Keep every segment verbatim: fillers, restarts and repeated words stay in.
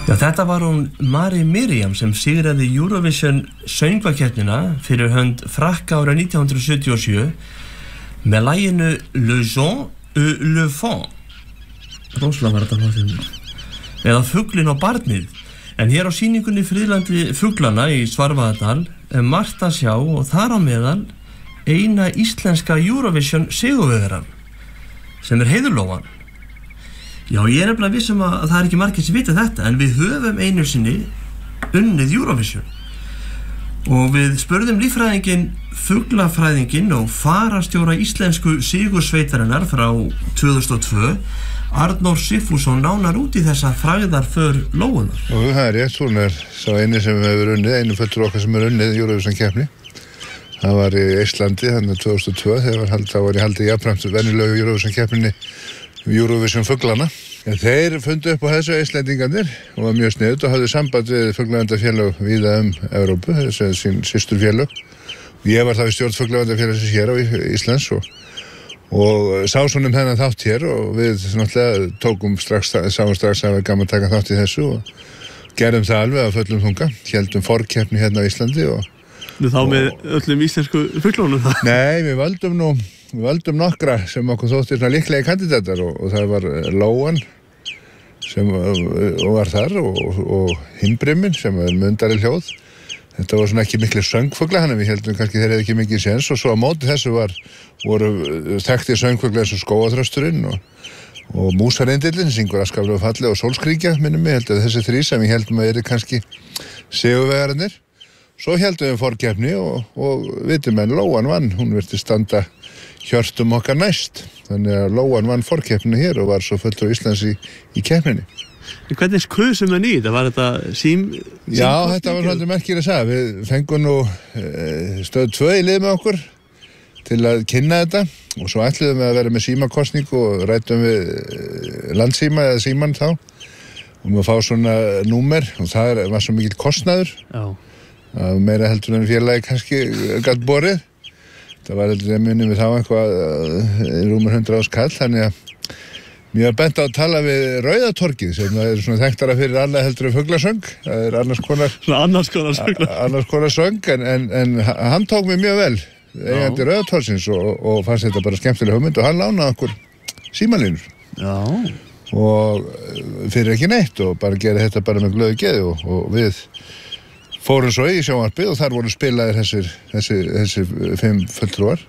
Já, þetta var hún Mari Miriam sem sigraði Eurovision söngvakeppnina fyrir hönd Frakka árið nítján hundruð sjötíu og sjö með laginu Le Jean et le Fond. Róslega var þetta hljóðið. Eða Fuglinn og barnið. En hér á sýningunni Friðlandi fuglanna í Svarfaðardal er margt að sjá og þar á meðal eina íslenska Eurovision sigurvegarann sem er Heiður Lóan. Já, ég er nefnilega vissum að það er ekki margir sem vita þetta, en við höfum einu sinni unnið Eurovision. Og við spurðum líffræðinginn, fuglafræðinginn og fararstjóra íslensku sigursveitarinnar frá tvö þúsund og tvö, Arnór Sigfússon, nánar út í þessa frægðarför Lóunar. Og það er rétt, hún er sá eini sem hefur unnið, einu fulltrúi okkar sem er unnið Eurovision keppni. Það var í Íslandi, þannig tvö þúsund og tvö, þegar var, það var í haldið jafnframt venjulegu Eurovision keppninni Eurovision fuglana. En þeir fundu upp á þessu Íslendingarnir og var mjög sniðugt og hafði samband við fuglaverndarfélög víða um Evrópu, þessi sín systurfélög. Og ég var það við stjórn fuglaverndarfélagsins hér á Íslands og, og sá svona um þennan þátt hér og við náttúrulega tókum strax, sáum strax að við gaman taka þátt í þessu og gerðum það alveg að fullum þunga, héldum forkeppni hérna á Íslandi og Nú þá með öllum íslensku fuglunum það? Nei, við valdum nú Við valdum nokkra sem okkur þóttir svona líklega kandidatar og, og það var Lóan sem var þar og, og Himbrimin sem er mundari hljóð. Þetta var svona ekki miklu söngfugla, hann við heldum kannski þeir hefði ekki mikið séns og svo á móti þessu var, voru þekktir söngfugla eins og skógaþrösturinn og, og músarindillinn, syngur Afskaplega fallega og Sólskríkja, minnum mig, held að þessi þrý sem við heldum að eru kannski sigurvegararnir. Svo heldum við forkeppni og, og vitum en Lóan vann, hún virti standa hjörtum okkar næst. Þannig að Lóan vann forkeppni hér og var svo fulltrúi Íslands í, í keppninni. En hvernig kusum við nýtt? Var þetta sím? Já, þetta var svolítið merkilega að segja. Við fengum nú e, stöð tvö í lið með okkur til að kynna þetta og svo ætluðum við að vera með símakostning og ræddum við landsíma eða síman þá og maður fá svona númer og það var svo mikill kostnaður. Já. Að meira heldur en félagi kannski gat borið. Það var heldur að minni við þá eitthvað rúmur hundrað árs kall, þannig að mér var bent á að tala við Rauðatorgið sem það er svona þekktara fyrir annað heldur en fuglasöng. Það er annars konar Svona annars konar söng. Annars konar söng, en, en, en hann tók mig mjög vel, eigandi Rauðatorgsins og, og fannst þetta bara skemmtileg hugmynd og hann lánaði okkur símalínur. Já. Og fyrir ekki neitt og bara gera þetta bara með glöðu geði og, og við fórum svo í sjónvarpið og þar voru spilaðir þessir, þessir, þessir fimm fulltrúar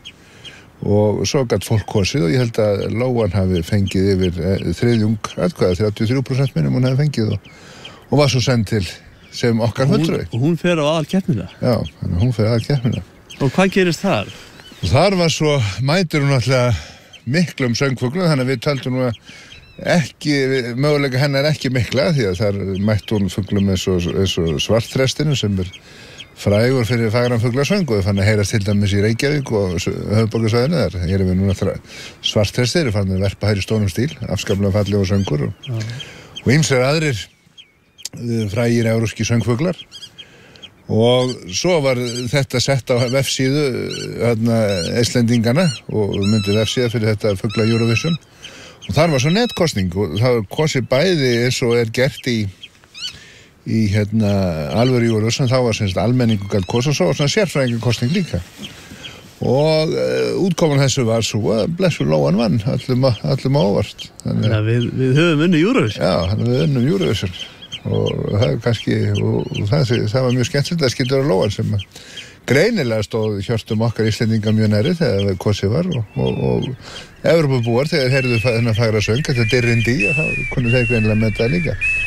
og svo gat fólk kosið og ég held að Lóan hafi fengið yfir þriðjung atkvæða, þrjátíu og þrjú prósent minnum hún hafi fengið og, og var svo send til sem okkar fulltrúi. Og hún fer á aðalkeppnina? Já, þannig að hún fer á aðalkeppnina. Og hvað gerist þar? Og þar var svo, mætir hún alltaf miklum söngfuglum, þannig að við taldum nú að ekki, möguleika hennar ekki mikla því að þar mætti hún fuglum eins og, eins og svartþrestinu sem er frægur fyrir fagran fuglasöng og við fann að heyrast til dæmis í Reykjavík og höfuðborgarsvæðinu þar. Hér er við núna svartþrestir, við fann að verpa hær í stórum stíl, afskaplega fallegur söngur og, og ýmsir aðrir frægir evrópski söngfuglar. Og svo var þetta sett á vefsíðu hérna Íslendingana og myndi vefsíða fyrir þetta fugla Eurovision. Og þar var svo netkostning og það var kosið bæði eins og er gert í, í hérna, alvöru Eurovision, þá var semst almenningu galt kosa og svo var svona sérfræðingakostning líka. Og uh, útkoman þessu var svo að blessu Lóan vann, allum, allum ávart. Þannig að við, við höfum unnið Eurovision. Já, þannig að við unnum Eurovision. Og það kannski, og, og það, það var mjög skemmtilegt að skilja á Lóan sem að greinilega stóð hjörtum okkar Íslendinga mjög næri þegar kosið var og, og, og Evrópubúar þegar heyrðu þennan fagra söng, þetta er Dirindi, þá kunnu þeir greinilega með það líka.